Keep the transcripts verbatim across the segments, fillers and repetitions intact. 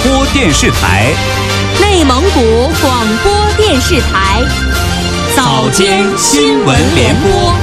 播电视台， 内蒙古广播电视台， 早间新闻联播。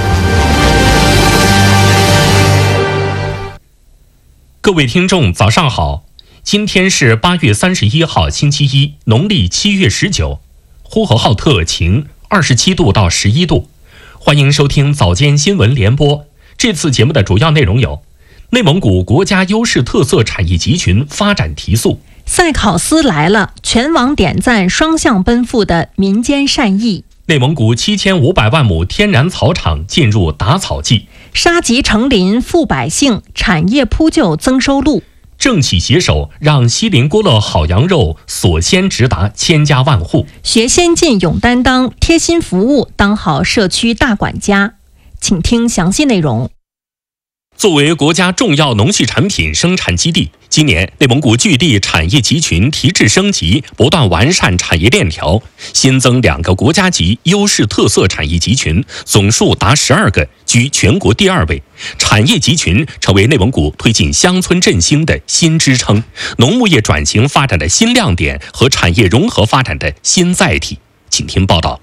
各位听众，早上好！今天是八月三十一号，星期一，农历七月十九，呼和浩特晴，二十七度到十一度。欢迎收听早间新闻联播。这次节目的主要内容有：内蒙古国家优势特色产业集群发展提速； 赛考斯来了，全网点赞双向奔赴的民间善意； 内蒙古七千五百万亩天然草场进入打草季； 沙棘成林富百姓，产业铺就增收入； 政企携手让锡林郭勒好羊肉所先直达千家万户； 学先进勇担当，贴心服务，当好社区大管家。请听详细内容。 作为国家重要农畜产品生产基地，今年内蒙古据地产业集群提质升级，不断完善产业链条，新增两个国家级优势特色产业集群，总数达十二个，居全国第二位。产业集群成为内蒙古推进乡村振兴的新支撑，农牧业转型发展的新亮点和产业融合发展的新载体。请听报道。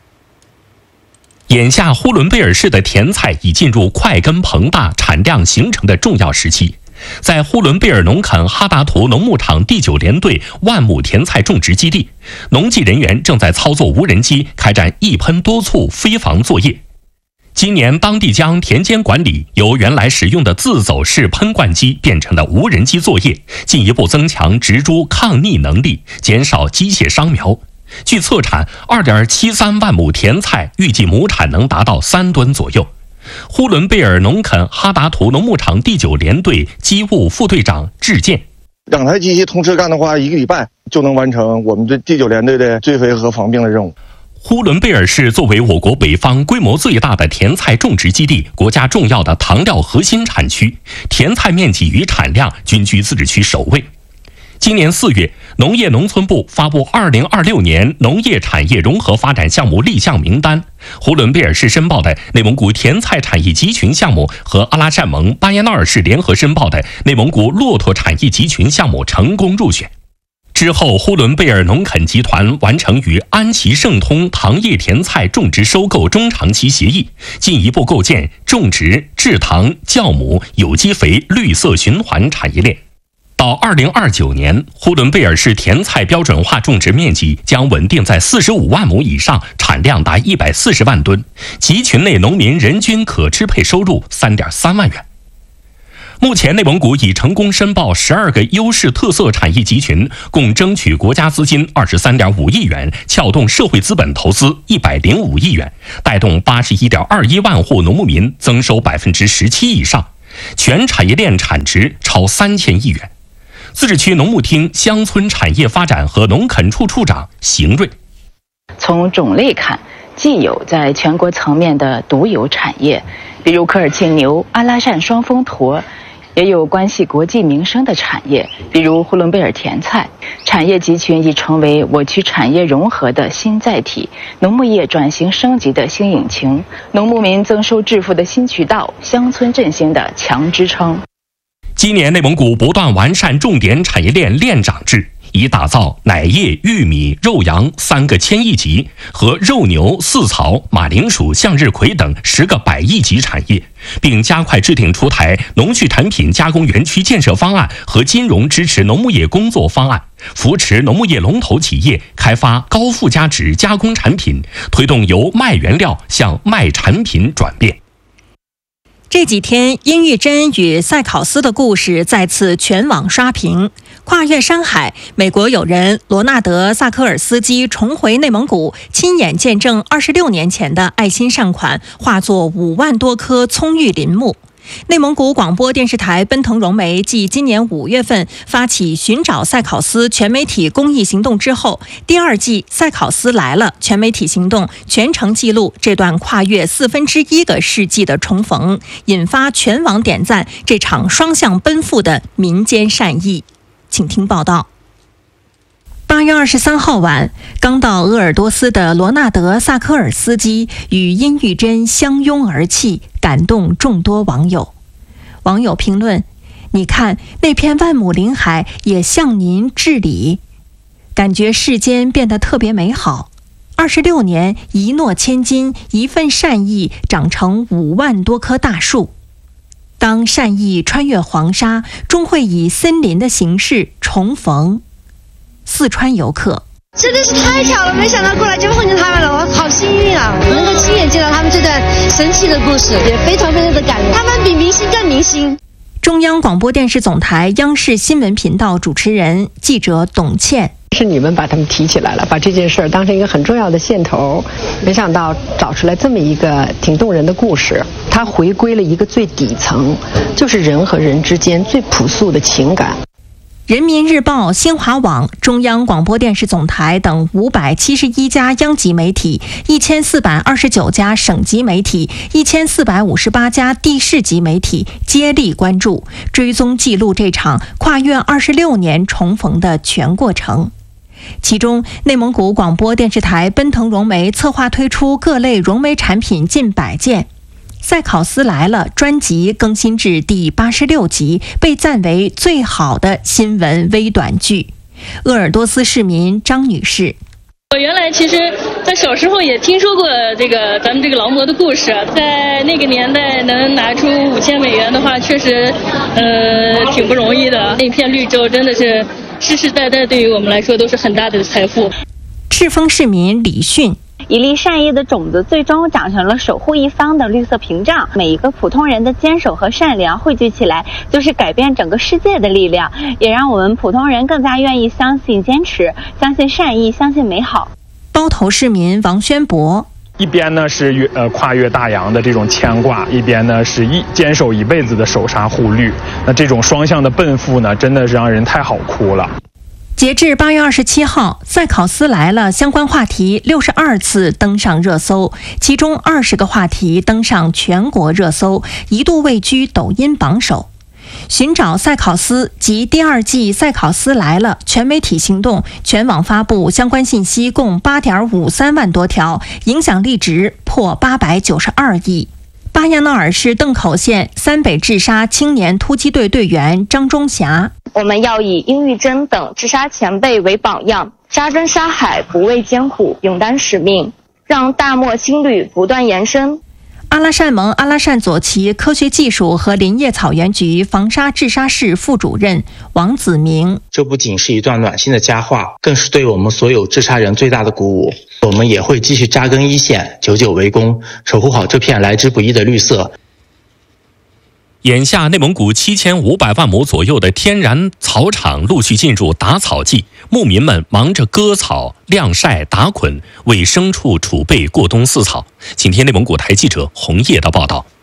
眼下呼伦贝尔市的甜菜已进入快根膨大、产量形成的重要时期。在呼伦贝尔农垦哈达图农牧场第九联队万亩甜菜种植基地，农技人员正在操作无人机开展一喷多促飞防作业。今年当地将田间管理由原来使用的自走式喷灌机变成了无人机作业，进一步增强植株抗逆能力，减少机械伤苗。据测产 二点七三万亩甜菜，预计亩产能达到三吨左右。呼伦贝尔农垦哈达图农牧场第九联队机务副队长致建： 两台机器同时干的话，一个礼拜就能完成我们这第九联队的追肥和防病的任务。 呼伦贝尔市作为我国北方规模最大的甜菜种植基地，国家重要的糖料核心产区，甜菜面积与产量均居自治区首位。今年四月，农业农村部发布二零二六年农业产业融合发展项目立项名单，呼伦贝尔市申报的内蒙古甜菜产业集群项目和阿拉善盟、巴彦淖尔市联合申报的内蒙古骆驼产业集群项目成功入选。之后，呼伦贝尔农垦集团完成与安琪盛通糖业甜菜种植收购中长期协议，进一步构建种植、制糖、酵母、有机肥绿色循环产业链。到二零二九年，呼伦贝尔市甜菜标准化种植面积将稳定在四十五万亩以上，产量达一百四十万吨，集群内农民人均可支配收入 三点三万元。目前，内蒙古已成功申报十二个优势特色产业集群，共争取国家资金 二十三点五亿元，撬动社会资本投资一百零五亿元，带动 八十一点二一万户农牧民增收 百分之十七 以上，全产业链产值超三千亿元。自治区农牧厅乡村产业发展和农垦处处长邢瑞： 从种类看，既有在全国层面的独有产业，比如科尔沁牛、阿拉善双峰驼，也有关系国际名声的产业，比如呼伦贝尔甜菜。产业集群已成为我区产业融合的新载体，农牧业转型升级的新引擎，农牧民增收致富的新渠道，乡村振兴的强支撑。 今年内蒙古不断完善重点产业链链长制，以打造奶业、玉米、肉羊三个千亿级和肉牛、饲草、马铃薯、向日葵等十个百亿级产业，并加快制定出台农畜产品加工园区建设方案和金融支持农牧业工作方案，扶持农牧业龙头企业开发高附加值加工产品，推动由卖原料向卖产品转变。 这几天，殷玉珍与赛考斯的故事再次全网刷屏。跨越山海，美国友人罗纳德·萨科尔斯基重回内蒙古，亲眼见证二十六年前的爱心善款化作五万多棵葱郁林木。内蒙古广播电视台奔腾融媒继今年五月份发起寻找赛考斯全媒体公益行动之后，第二季赛考斯来了全媒体行动全程记录这段跨越四分之一个世纪的重逢，引发全网点赞这场双向奔赴的民间善意。请听报道。八月二十三号晚，刚到鄂尔多斯的罗纳德·萨科尔斯基与殷玉珍相拥而泣，感动众多网友。网友评论： 你看那片万亩林海也向您致礼，感觉世间变得特别美好。二十六年，一诺千金，一份善意长成五万多棵大树。当善意穿越黄沙，终会以森林的形式重逢。四川游客。 真的是太巧了，没想到过来就碰见他们了，我好幸运啊！能够亲眼见到他们这段神奇的故事，也非常非常的感人。他们比明星更明星。 中央广播电视总台央视新闻频道主持人、记者董倩。 是你们把他们提起来了，把这件事儿当成一个很重要的线头，没想到找出来这么一个挺动人的故事。它回归了一个最底层，就是人和人之间最朴素的情感。 人民日报、新华网、中央广播电视总台等五百七十一家央级媒体、一千四百二十九家省级媒体、一千四百五十八家地市级媒体接力关注、追踪记录这场跨越二十六年重逢的全过程。其中，内蒙古广播电视台奔腾融媒策划推出各类融媒产品近百件。赛考斯来了专辑更新至第八十六集，被赞为最好的新闻微短剧。鄂尔多斯市民张女士： 我原来其实在小时候也听说过这个咱们这个劳模的故事，在那个年代能拿出五千美元的话，确实呃挺不容易的。那片绿洲真的是世世代代对于我们来说都是很大的财富。 赤峰市民李迅： 一粒善意的种子最终长成了守护一方的绿色屏障，每一个普通人的坚守和善良汇聚起来，就是改变整个世界的力量，也让我们普通人更加愿意相信坚持，相信善意，相信美好。 包头市民王宣博： 一边呢是越呃跨越大洋的这种牵挂，一边呢是一坚守一辈子的守沙护绿，那这种双向的奔赴呢，真的是让人太好哭了。 截至八月二十七号，赛考斯来了相关话题六十二次登上热搜，其中二十个话题登上全国热搜，一度位居抖音榜首。寻找赛考斯及第二季赛考斯来了全媒体行动，全网发布相关信息共八点五三万多条，影响力值破八百九十二亿。巴彦淖尔市邓口县三北治沙青年突击队队员张忠霞： 我们要以殷玉珍等治沙前辈为榜样，沙珍沙海，不畏艰苦，勇担使命，让大漠新绿不断延伸。 阿拉善盟阿拉善左旗科学技术和林业草原局防沙治沙室副主任王子明： 这不仅是一段暖心的佳话，更是对我们所有治沙人最大的鼓舞。我们也会继续扎根一线，久久为功，守护好这片来之不易的绿色。 眼下，内蒙古七千五百万亩左右的天然草场陆续进入打草季，牧民们忙着割草、晾晒、打捆，为牲畜储备过冬饲草。请听内蒙古台记者红叶的报道。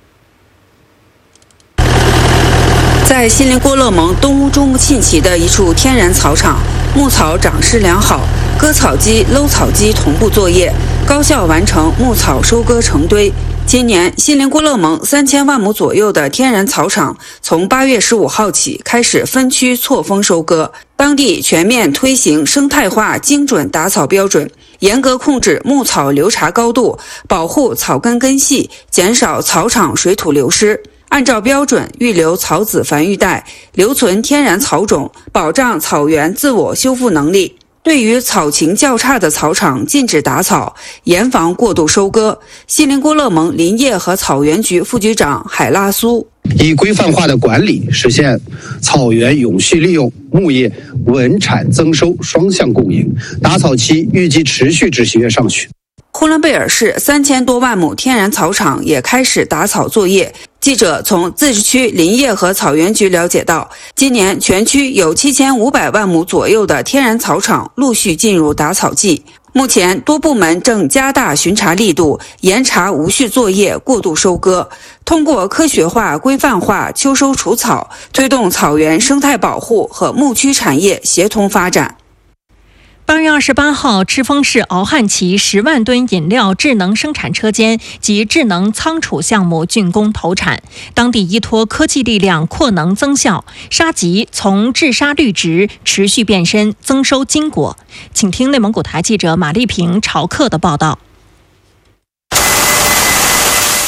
在锡林郭勒盟东乌珠穆沁旗的一处天然草场，牧草长势良好，割草机、搂草机同步作业，高效完成牧草收割成堆。今年，锡林郭勒盟三千万亩左右的天然草场从八月十五号起开始分区错峰收割，当地全面推行生态化精准打草标准，严格控制牧草流查高度，保护草根根系，减少草场水土流失。按照标准预留草籽繁育带，留存天然草种，保障草原自我修复能力。对于草情较差的草场禁止打草，严防过度收割。锡林郭勒盟林业和草原局副局长海拉苏： 以规范化的管理实现草原永续利用、牧业稳产增收双向共赢，打草期预计持续至十月上旬。 呼伦贝尔市三千多万亩天然草场也开始打草作业。记者从自治区林业和草原局了解到，今年全区有七千五百万亩左右的天然草场陆续进入打草季。目前多部门正加大巡查力度，严查无序作业、过度收割，通过科学化、规范化秋收除草，推动草原生态保护和牧区产业协同发展。 八月二十八号，赤峰市敖汉旗十万吨饮料智能生产车间及智能仓储项目竣工投产，当地依托科技力量扩能增效，沙棘从治沙绿植持续变身，增收金果。请听内蒙古台记者马丽萍、朝克的报道。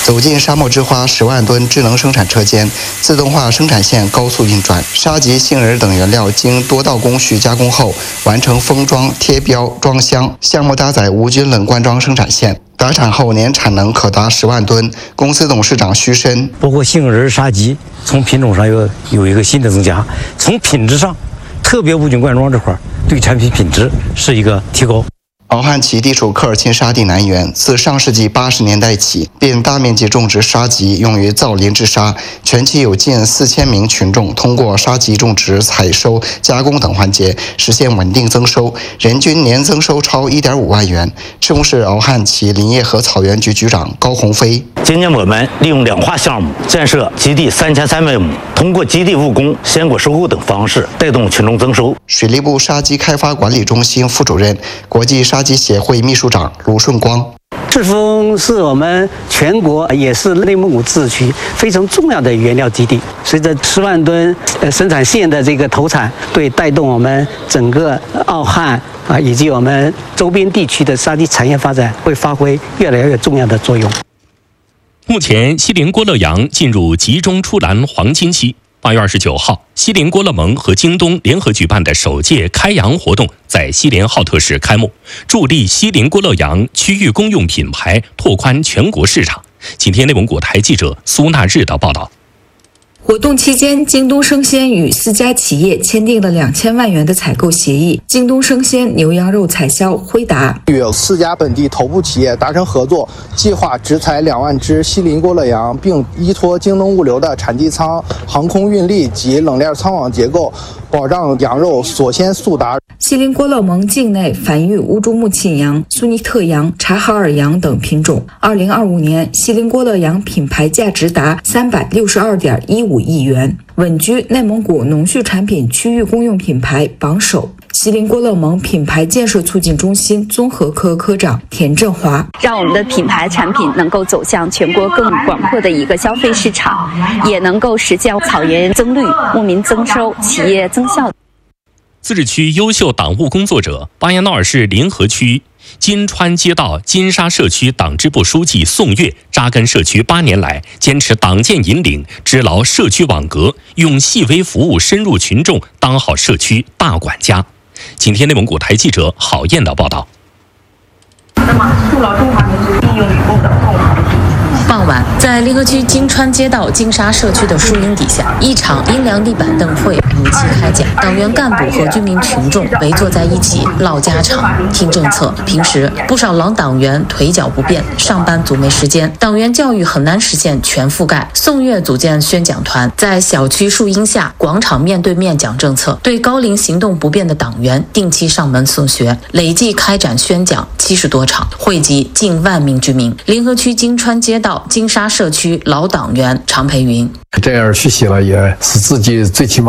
走进沙漠之花十万吨智能生产车间，自动化生产线高速运转，沙棘、杏仁等原料经多道工序加工后，完成封装、贴标、装箱。项目搭载无菌冷灌装生产线，达产后年产能可达十万吨。公司董事长徐申， 包括杏仁、沙棘，从品种上有有一个新的增加，从品质上，特别无菌灌装这块对产品品质是一个提高。 敖汉旗地处科尔沁沙地南缘，自上世纪八十年代起便大面积种植沙棘，用于造林治沙。全期有近四千名群众通过沙棘种植、采收、加工等环节实现稳定增收，人均年增收超一点五万元。赤木市敖汉旗林业和草原局局长高鸿飞： 今年我们利用两化项目建设基地三千三百亩，通过基地务工、鲜果收购等方式带动群众增收。 水利部沙棘开发管理中心副主任、国际沙棘协会秘书长卢顺光： 赤峰是我们全国也是内蒙古自治区非常重要的原料基地。随着十万吨呃生产线的这个投产，对带动我们整个敖汉啊以及我们周边地区的沙棘产业发展会发挥越来越重要的作用。 目前，西林郭勒洋进入集中出栏黄金期。八月二十九号，西林郭勒盟和京东联合举办的首届开洋活动在锡林浩特市开幕，助力西林郭勒洋区域公用品牌拓宽全国市场。今天内蒙古台记者苏纳日的报道。 活动期间，京东生鲜与四家企业签订了两千万元的采购协议。京东生鲜牛羊肉采销辉达与四家本地头部企业达成合作，计划直采两万只锡林郭勒羊，并依托京东物流的产地仓、航空运力及冷链仓网结构，保障羊肉所鲜速达。 锡林郭勒盟境内繁育乌珠穆沁羊、苏尼特羊、察哈尔羊等品种。二零二五年，锡林郭勒羊品牌价值达三百六十二点一五亿元，稳居内蒙古农畜产品区域公用品牌榜首。锡林郭勒盟品牌建设促进中心综合科科长田振华： 让我们的品牌产品能够走向全国更广阔的一个消费市场，也能够实现草原增绿、牧民增收、企业增效。 自治区优秀党务工作者，巴彦淖尔市临河区金川街道金沙社区党支部书记宋月扎根社区八年来，坚持党建引领，织牢社区网格，用细微服务深入群众，当好社区大管家。今天内蒙古台记者郝燕的报道。 那么，树牢中华民族应用与共的共同体。 傍晚，在临河区金川街道金沙社区的树荫底下，一场阴凉地板凳会如期开讲。党员干部和居民群众围坐在一起唠家常、听政策。平时，不少老党员腿脚不便，上班族没时间，党员教育很难实现全覆盖。宋月组建宣讲团，在小区树荫下、广场面对面讲政策，对高龄行动不便的党员定期上门送学，累计开展宣讲七十多场，惠及近万名居民。临河区金川街道金沙社区老党员常培云： 这样学习了，也是自己最起码